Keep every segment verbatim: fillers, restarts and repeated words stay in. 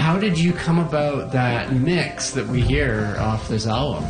how did you come about that mix that we hear off this album?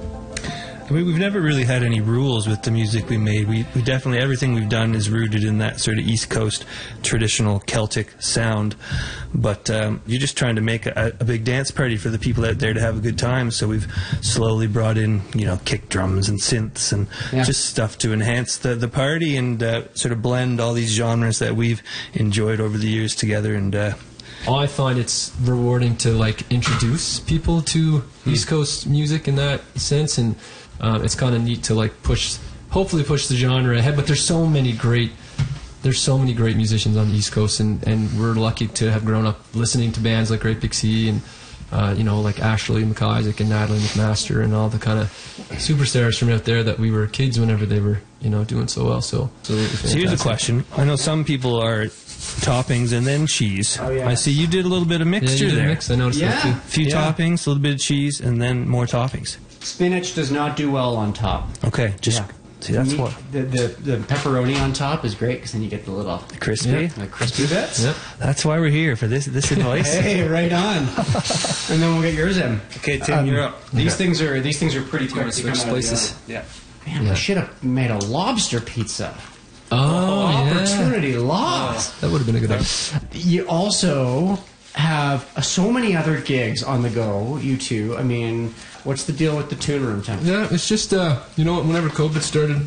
I mean, we've never really had any rules with the music we made. We, we definitely, everything we've done is rooted in that sort of East Coast traditional Celtic sound. But um, you're just trying to make a, a big dance party for the people out there to have a good time. So we've slowly brought in, you know, kick drums and synths and yeah. just stuff to enhance the, the party and uh, sort of blend all these genres that we've enjoyed over the years together. And uh, I find it's rewarding to like introduce people to hmm. East Coast music in that sense, and Um, it's kind of neat to like push, hopefully push the genre ahead. But there's so many great, there's so many great musicians on the East Coast, and, and we're lucky to have grown up listening to bands like Great Big Sea and uh, you know, like Ashley McIsaac and Natalie McMaster and all the kind of superstars from out there that we were kids whenever they were, you know, doing so well. So, so here's a question. I know some people are toppings and then cheese. Oh, yeah. I see you did a little bit of mixture yeah, you did there. A mix. I noticed yeah. that too. A few yeah. toppings, a little bit of cheese, and then more toppings. Spinach does not do well on top. Okay, just yeah. see that's Me, what the, the the pepperoni on top is great because then you get the little crispy, yeah, the crispy bits. Yep. That's why we're here for this this advice. Hey, right on. And then we'll get yours in. Okay, Tim, um, you're up. These okay. things are these things are pretty quick to come out places. of the oven. Yeah. Man, yeah. I should have made a lobster pizza. Oh, oh yeah. Opportunity lost. Oh, that would have been a good idea. You also have uh, so many other gigs on the go, you two. I mean, what's the deal with the Tune Room, Tim? Yeah, it's just, uh, you know, whenever COVID started,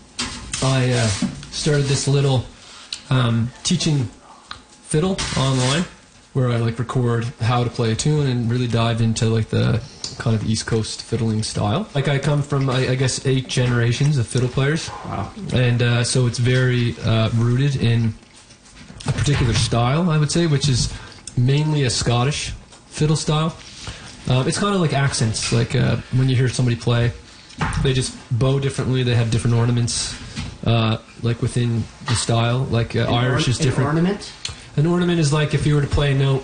I uh, started this little um, teaching fiddle online where I, like, record how to play a tune and really dive into, like, the kind of East Coast fiddling style. Like, I come from, I, I guess, eight generations of fiddle players. Wow. And uh, so it's very uh, rooted in a particular style, I would say, which is mainly a Scottish fiddle style. Uh, it's kind of like accents. Like uh, when you hear somebody play, they just bow differently. They have different ornaments, uh, like within the style. Like uh, Irish or- is different. An ornament? An ornament is like if you were to play a note